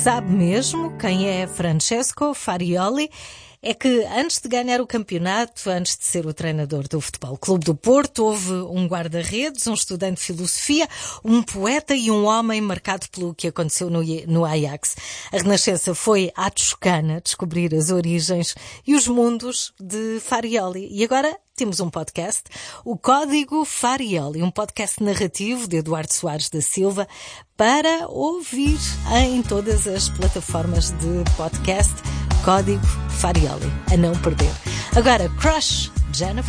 Sabe mesmo quem é Francesco Farioli? É que antes de ganhar o campeonato, antes de ser o treinador do Futebol Clube do Porto, houve um guarda-redes, um estudante de filosofia, um poeta e um homem marcado pelo que aconteceu no Ajax. A Renascença foi à Toscana descobrir as origens e os mundos de Farioli. E agora temos um podcast, o Código Farioli, um podcast narrativo de Eduardo Soares da Silva para ouvir em todas as plataformas de podcast. Código Farioli, a não perder. Agora, Crush, Jennifer